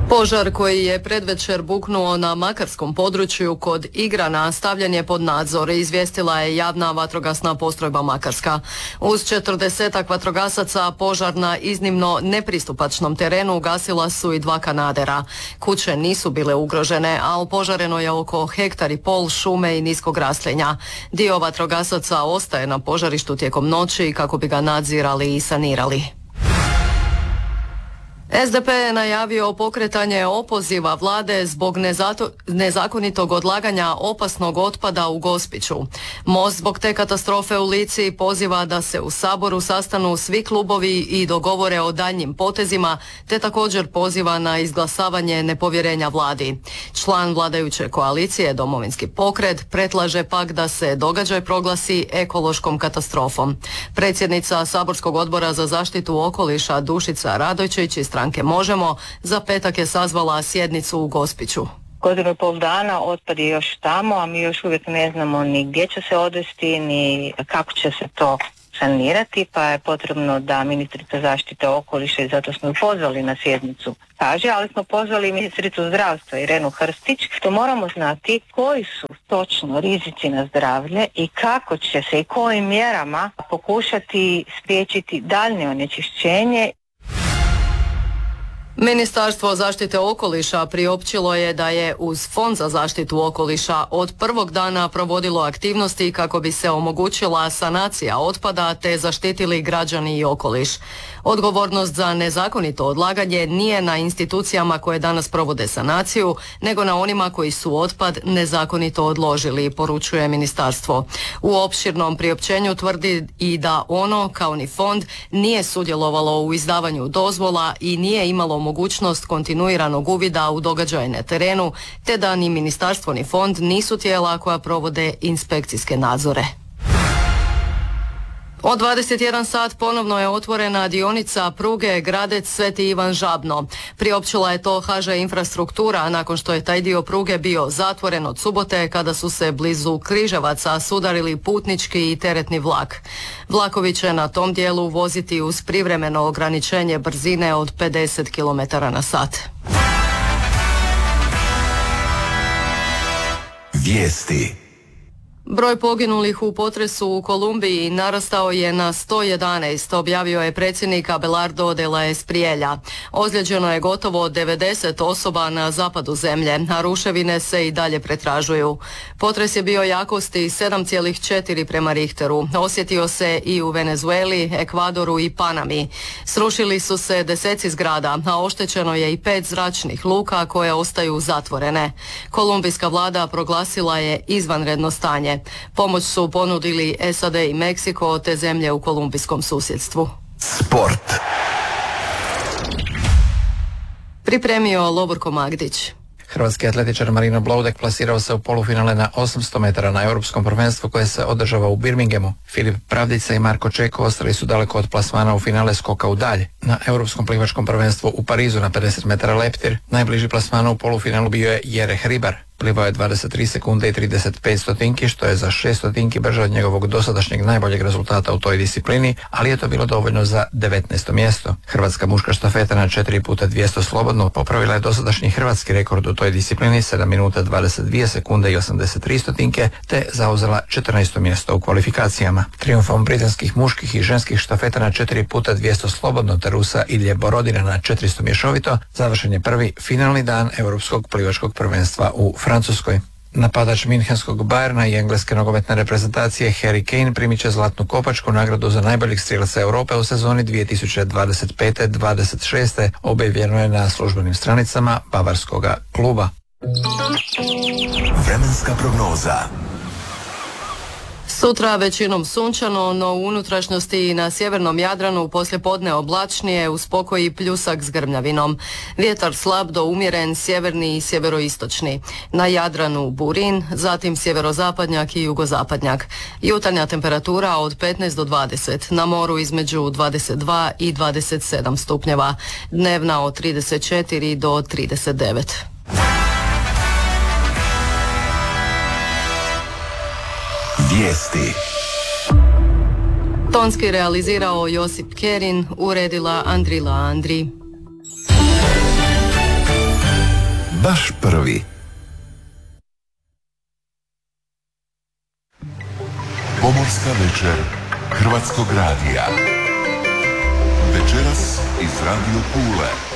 Požar koji je predvečer buknuo na makarskom području kod Igrana stavljen je pod nadzor, izvijestila je javna vatrogasna postrojba Makarska. Uz 40 vatrogasaca požar na iznimno nepristupačnom terenu gasila su i 2 kanadera. Kuće nisu bile ugrožene, a opožareno je oko 1,5 hektara šume i niskog raslinja. Dio vatrogasaca ostaje na požarištu tijekom noći kako bi ga nadzirali i sanirali. SDP je najavio pokretanje opoziva vlade zbog nezakonitog odlaganja opasnog otpada u Gospiću. MOST zbog te katastrofe u Lici poziva da se u Saboru sastanu svi klubovi i dogovore o daljnjim potezima, te također poziva na izglasavanje nepovjerenja vladi. Član vladajuće koalicije Domovinski pokret predlaže pak da se događaj proglasi ekološkom katastrofom. Predsjednica Saborskog odbora za zaštitu okoliša Dušica Radojčić iz stranke Možemo za petak je sazvala sjednicu u Gospiću. 1,5 dana otpad je još tamo, a mi još uvijek ne znamo ni gdje će se odvesti, ni kako će se to sanirati, pa je potrebno da ministrica zaštite okoliša, i zato smo ju pozvali na sjednicu, kaže, ali smo pozvali ministricu zdravstva Irenu Hrstić, što moramo znati koji su točno rizici na zdravlje i kako će se i kojim mjerama pokušati spriječiti daljnje onečišćenje. Ministarstvo zaštite okoliša priopćilo je da je uz Fond za zaštitu okoliša od prvog dana provodilo aktivnosti kako bi se omogućila sanacija otpada te zaštitili građani i okoliš. Odgovornost za nezakonito odlaganje nije na institucijama koje danas provode sanaciju, nego na onima koji su otpad nezakonito odložili, poručuje ministarstvo. U opširnom priopćenju tvrdi i da ono, kao ni fond, nije sudjelovalo u izdavanju dozvola i nije imalo mogućnost kontinuiranog uvida u događaje na terenu, te da ni ministarstvo ni fond nisu tijela koja provode inspekcijske nadzore. Od 21 sat ponovno je otvorena dionica pruge Gradec-Sveti Ivan Žabno. Priopćila je to HŽ Infrastruktura nakon što je taj dio pruge bio zatvoren od subote kada su se blizu Križevaca sudarili putnički i teretni vlak. Vlakovi će na tom dijelu voziti uz privremeno ograničenje brzine od 50 km/h. Vijesti. Broj poginulih u potresu u Kolumbiji narastao je na 111, objavio je predsjednik Abelardo de la Espriella. Ozlijeđeno je gotovo 90 osoba na zapadu zemlje, a ruševine se i dalje pretražuju. Potres je bio jakosti 7,4 prema Richteru. Osjetio se i u Venezueli, Ekvadoru i Panami. Srušili su se deseci zgrada, a oštećeno je i 5 zračnih luka koje ostaju zatvorene. Kolumbijska vlada proglasila je izvanredno stanje. Pomoć su ponudili SAD i Meksiko te zemlje u kolumbijskom susjedstvu. Sport. Pripremio Loborko Magdić. Hrvatski atletičar Marino Bloudek plasirao se u polufinale na 800 metara na europskom prvenstvu koje se održava u Birminghamu. Filip Pravdica i Marko Čeko ostali su daleko od plasmana u finale skoka u dalj. Na europskom plivačkom prvenstvu u Parizu na 50 metara leptir najbliži plasmanu u polufinalu bio je Jere Hribar. Plivao je 23 sekunde i 35 stotinki, što je za 6 stotinki brže od njegovog dosadašnjeg najboljeg rezultata u toj disciplini, ali je to bilo dovoljno za 19. mjesto. Hrvatska muška štafeta na 4x200 slobodno popravila je dosadašnji hrvatski rekord u toj disciplini 7 minuta 22 sekunde i 83 stotinke, te zauzela 14. mjesto u kvalifikacijama. Trijumfom britanskih muških i ženskih štafeta na 4x200 slobodno te Rusa Ilje Borodina na 400 mješovito završen je prvi finalni dan europskog plivačkog prvenstva u Francuskoj. Napadač Münchenskog Bayerna i engleske nogometne reprezentacije Harry Kane primit će zlatnu kopačku, nagradu za najboljeg strelca Europe u sezoni 2025-26. objavljeno je na službenim stranicama bavarskoga kluba. Vremenska prognoza. Sutra većinom sunčano, no u unutrašnjosti i na sjevernom Jadranu poslijepodne oblačnije uz pokoj i pljusak s grmljavinom. Vjetar slab do umjeren, sjeverni i sjeveroistočni. Na Jadranu burin, zatim sjeverozapadnjak i jugozapadnjak. Jutarnja temperatura od 15 do 20, na moru između 22 i 27 stupnjeva. Dnevna od 34 do 39. Vijesti. Tonski realizirao Josip Kerin, uredila Andrila Andri. baš prvi. Pomorska večer Hrvatskog radija. Večeras iz Radio Pule.